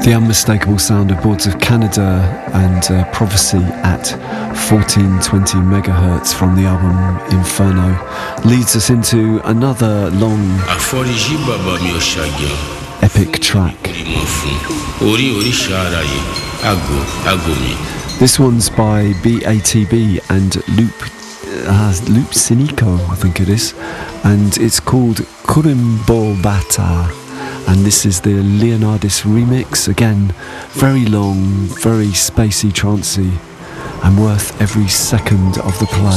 The unmistakable sound of Boards of Canada and Prophecy at 1420 megahertz from the album Inferno leads us into another long epic track. This one's by BATB and Loop Sinico, I think it is, and it's called Kurimbo Bata. And this is the Leonardis remix, again, very long, very spacey, trancey, and worth every second of the play.